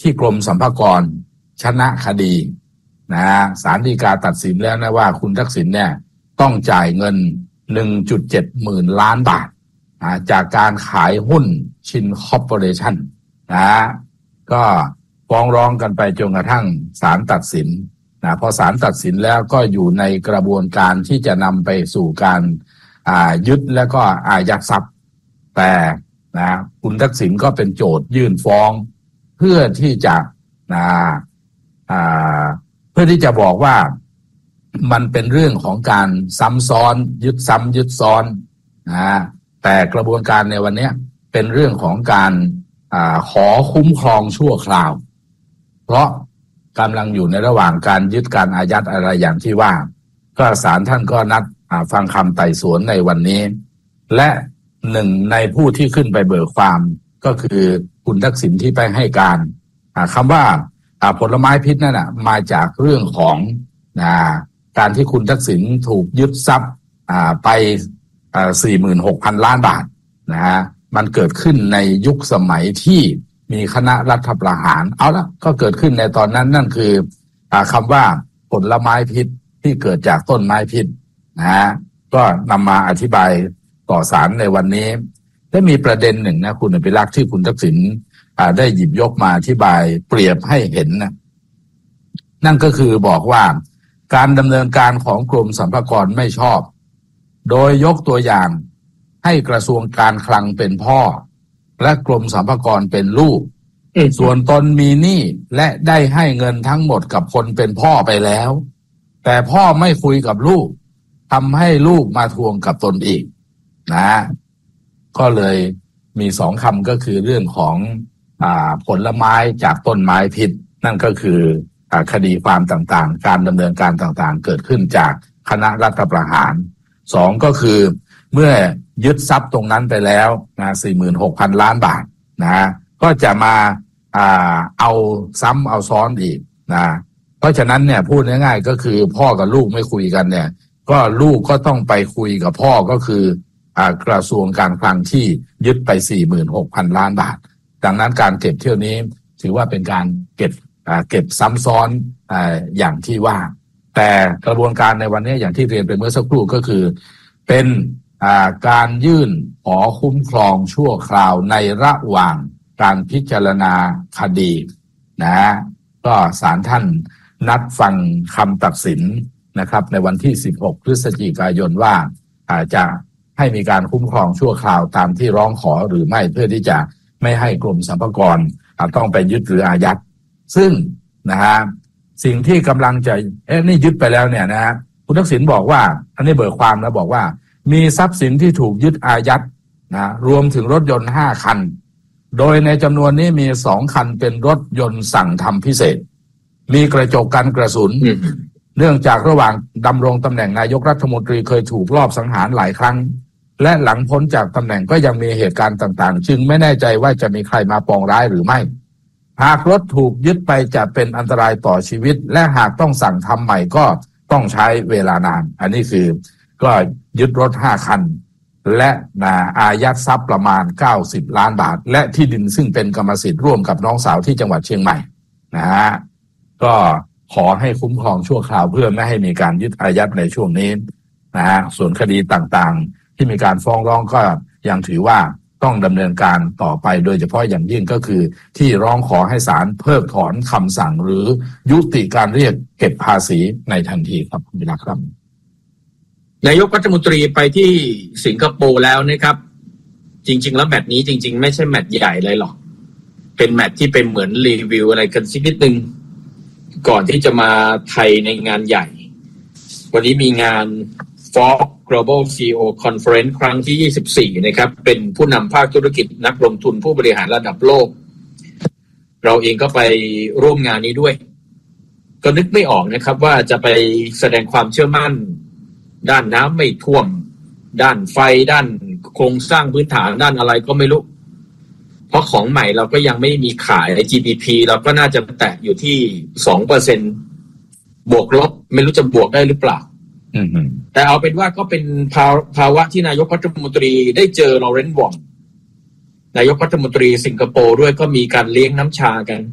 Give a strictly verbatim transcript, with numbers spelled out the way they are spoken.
ที่กรมสรรพากรชนะคดีนะศาลฎีกาตัดสินแล้วนะว่าคุณทักษิณเนี่ยต้องจ่ายเงิน หนึ่งจุดเจ็ด หมื่นล้านบาทนะจากการขายหุ้นชินคอร์ปอเรชั่นนะก็ฟ้องร้องกันไปจนกระทั่งศาลตัดสินนะพอศาลตัดสินแล้วก็อยู่ในกระบวนการที่จะนำไปสู่การอ่ายึดแล้วก็อายัดทรัพย์แต่นะคุณทักษิณก็เป็นโจทยื่นฟ้องเพื่อที่จะนะอ่าเพื่อที่จะบอกว่ามันเป็นเรื่องของการซ้ำซ้อนยึดซ้ำยึดซ้อนนะแต่กระบวนการในวันนี้เป็นเรื่องของการอ่าขอคุ้มครองชั่วคราวเพราะกำลังอยู่ในระหว่างการยึดการอายัดอะไรอย่างที่ว่าก็ศาลท่านก็นัดฟังคำไต่สวนในวันนี้และหนึ่งในผู้ที่ขึ้นไปเบิกความก็คือคุณทักษิณที่ไปให้การคำว่าผลไม้พิษนั่นนะมาจากเรื่องของการที่คุณทักษิณถูกยึดทรัพย์ไป สี่หมื่นหกพัน ล้านบาทนะฮะมันเกิดขึ้นในยุคสมัยที่มีคณะรัฐประหารเอาละก็เกิดขึ้นในตอนนั้นนั่นคือคำว่าผลไม้พิษที่เกิดจากต้นไม้พิษนะฮะก็นำมาอธิบายต่อศาลในวันนี้ได้มีประเด็นหนึ่งนะคุณอภิรักษ์ที่คุณทักษิณได้หยิบยกมาอธิบายเปรียบให้เห็นนะนั่นก็คือบอกว่าการดำเนินการของกรมสรรพากรไม่ชอบโดยยกตัวอย่างให้กระทรวงการคลังเป็นพ่อและกรมสรรพากรเป็นลูกส่วนตนมีหนี้และได้ให้เงินทั้งหมดกับคนเป็นพ่อไปแล้วแต่พ่อไม่คุยกับลูกทำให้ลูกมาทวงกับตนอีกนะก็เลยมีสองคำก็คือเรื่องของอ่าผลไม้จากต้นไม้พิษนั่นก็คืออ่าคดีความต่างๆการดำเนินการต่างๆเกิดขึ้นจากคณะรัฐประหารสองก็คือเมื่อยึดทรัพย์ตรงนั้นไปแล้วนะ สี่หมื่นหกพัน ล้านบาทนะก็จะมาอ่าเอาซ้ำเอาซ้อนอีกนะเพราะฉะนั้นเนี่ยพูดง่ายๆก็คือพ่อกับลูกไม่คุยกันเนี่ยก็ลูกก็ต้องไปคุยกับพ่อก็คืออ่ากระทรวงการคลังที่ยึดไป สี่หมื่นหกพัน ล้านบาทดังนั้นการเก็บเที่ยวนี้ถือว่าเป็นการเก็บอ่าเก็บซ้ำซ้อนอ่าอย่างที่ว่าแต่กระบวนการในวันนี้อย่างที่เรียนไปเมื่อสักครู่ก็คือเป็นอ่าการยื่นขอคุ้มครองชั่วคราวในระหว่างการพิจารณาคดีนะก็ศาลท่านนัดฟังคำตัดสินนะครับในวันที่สิบหกพฤศจิกายนว่าอาจจะให้มีการคุ้มครองชั่วคราวตามที่ร้องขอหรือไม่เพื่อที่จะไม่ให้กรมสรรพากรต้องไปยึดหรืออายัดซึ่งนะฮะสิ่งที่กำลังจะเอ๊ะนี่ยึดไปแล้วเนี่ยนะฮะคุณทักษิณบอกว่าอันนี้เบิกความแล้วบอกว่ามีทรัพย์สินที่ถูกยึดอายัดนะรวมถึงรถยนต์ห้าคันโดยในจำนวนนี้มีสองคันเป็นรถยนต์สั่งทำพิเศษมีกระจกกันกระสุนเนื่องจากระหว่างดำรงตำแหน่งนายกรัฐมนตรีเคยถูกลอบสังหารหลายครั้งและหลังพ้นจากตำแหน่งก็ยังมีเหตุการณ์ต่างๆจึงไม่แน่ใจว่าจะมีใครมาปองร้ายหรือไม่หากรถถูกยึดไปจะเป็นอันตรายต่อชีวิตและหากต้องสั่งทำใหม่ก็ต้องใช้เวลานานอันนี้คือก็ยึดรถห้าคันและนะอายัดทรัพย์ประมาณเก้าสิบล้านบาทและที่ดินซึ่งเป็นกรรมสิทธิ์ร่วมกับน้องสาวที่จังหวัดเชียงใหม่นะฮะก็ขอให้คุ้มครองชั่วคราวเพื่อไม่ให้มีการยึดอายัดในช่วงนี้นะฮะส่วนคดีต่างๆที่มีการฟ้องร้องก็ยังถือว่าต้องดำเนินการต่อไปโดยเฉพาะอย่างยิ่งก็คือที่ร้องขอให้ศาลเพิกถอนคำสั่งหรือยุติการเรียกเก็บภาษีในทันทีครับคุณวิรักษ์ครับนายกรัฐมนตรีไปที่สิงคโปร์แล้วนะครับจริงๆแล้วแมตช์นี้จริงๆไม่ใช่แมตช์ใหญ่เลยหรอกเป็นแมตช์ที่เป็นเหมือนรีวิวอะไรกันสักนิดนึงก่อนที่จะมาไทยในงานใหญ่วันนี้มีงาน Forbes Global ซี อี โอ Conference ครั้งที่ยี่สิบสี่นะครับเป็นผู้นำภาคธุรกิจนักลงทุนผู้บริหารระดับโลกเราเองก็ไปร่วมงานนี้ด้วยก็นึกไม่ออกนะครับว่าจะไปแสดงความเชื่อมั่นด้านน้ำไม่ท่วมด้านไฟด้านโครงสร้างพื้นฐานด้านอะไรก็ไม่รู้เพราะของใหม่เราก็ยังไม่มีขาย จี ดี พี เราก็น่าจะแตะอยู่ที่ สองเปอร์เซ็นต์ บวกลบไม่รู้จะบวกได้หรือเปล่าแต่เอาเป็นว่าก็เป็นภาวะที่นายกรัฐมนตรีได้เจอลอเรนซ์ วองนายกรัฐมนตรีสิงคโปร์ด้วยก็มีการเลี้ยงน้ำชากัน